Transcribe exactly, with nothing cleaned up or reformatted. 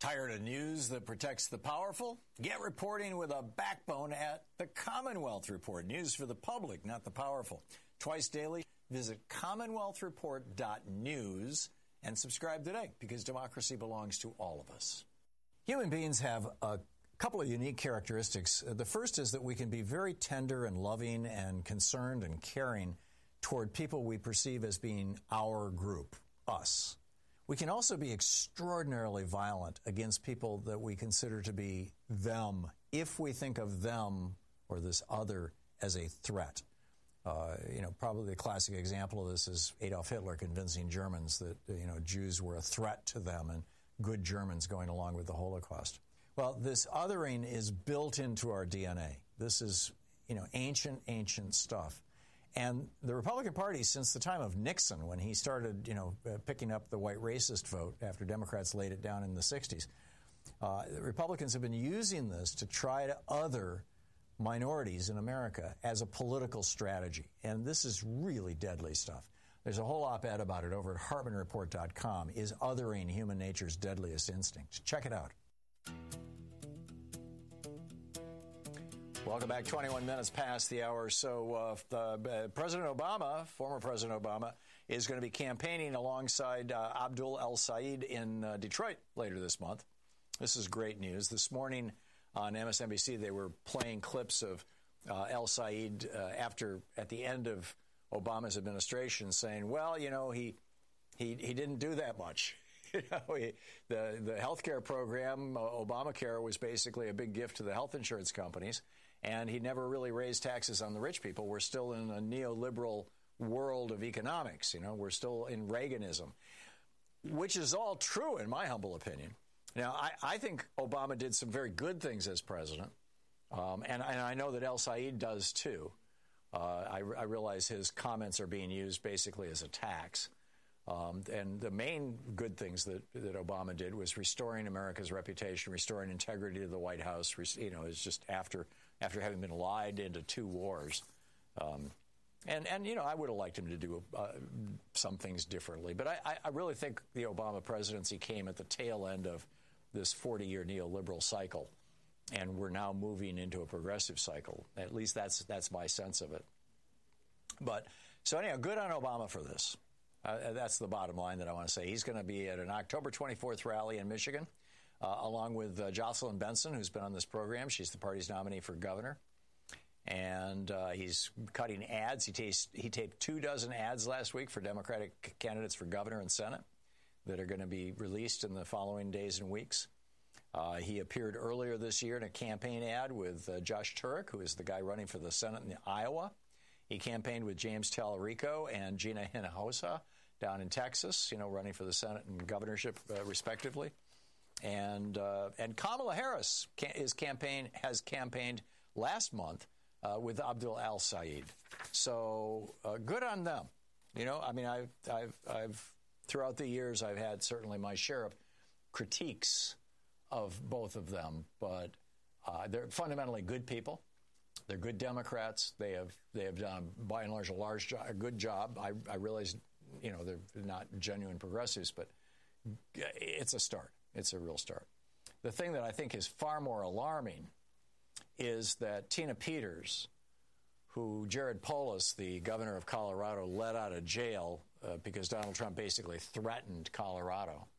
Tired of news that protects the powerful? Get reporting with a backbone at the Commonwealth Report. News for the public, not the powerful. Twice daily, visit commonwealth report dot news and subscribe today, because democracy belongs to all of us. Human beings have a couple of unique characteristics. The first is that we can be very tender and loving and concerned and caring toward people we perceive as being our group, us. We can also be extraordinarily violent against people that we consider to be them, if we think of them or this other as a threat. Uh, you know, probably the classic example of this is Adolf Hitler convincing Germans that, you know, Jews were a threat to them and good Germans going along with the Holocaust. Well, this othering is built into our D N A. This is, you know, ancient, ancient stuff. And the Republican Party, since the time of Nixon, when he started, you know, uh, picking up the white racist vote after Democrats laid it down in the sixties, uh, the Republicans have been using this to try to other minorities in America as a political strategy. And this is really deadly stuff. There's a whole op-ed about it over at hartman report dot com. Is othering human nature's deadliest instinct? Check it out. Welcome back. twenty-one minutes past the hour. So uh, uh, President Obama, former President Obama, is going to be campaigning alongside uh, Abdul El-Sayed in uh, Detroit later this month. This is great news. This morning on M S N B C, they were playing clips of uh, El-Sayed uh, after, at the end of Obama's administration, saying, well, you know, he he, he didn't do that much. You know, he, the, the health care program, uh, Obamacare, was basically a big gift to the health insurance companies, and he never really raised taxes on the rich people. We're still in a neoliberal world of economics. You know, we're still in Reaganism, which is all true in my humble opinion. Now, I, I think Obama did some very good things as president, um, and, and I know that El-Sayed does too. Uh, I, I realize his comments are being used basically as attacks. Um, and the main good things that, that Obama did was restoring America's reputation, restoring integrity to the White House. You know, it's just after after having been lied into two wars. Um, and, and, you know, I would have liked him to do uh, some things differently. But I, I really think the Obama presidency came at the tail end of this forty-year neoliberal cycle. And we're now moving into a progressive cycle. At least that's that's my sense of it. But so anyhow, good on Obama for this. Uh, that's the bottom line that I want to say. He's going to be at an October twenty-fourth rally in Michigan, uh, along with uh, Jocelyn Benson, who's been on this program. She's the party's nominee for governor. And uh, he's cutting ads. He, tastes, he taped two dozen ads last week for Democratic candidates for governor and Senate that are going to be released in the following days and weeks. Uh, he appeared earlier this year in a campaign ad with uh, Josh Turek, who is the guy running for the Senate in Iowa. He campaigned with James Talarico and Gina Hinojosa down in Texas, you know, running for the Senate and governorship, uh, respectively. And uh, and Kamala Harris can, is campaign has campaigned last month uh, with Abdul El-Sayed. So uh, good on them. You know, I mean, I've I've I've throughout the years I've had certainly my share of critiques of both of them, but uh, they're fundamentally good people. They're good Democrats. They have they have done, by and large, a large jo- a good job. I, I realize, you know, they're not genuine progressives, but it's a start. It's a real start. The thing that I think is far more alarming is that Tina Peters, who Jared Polis, the governor of Colorado, let out of jail uh, because Donald Trump basically threatened Colorado.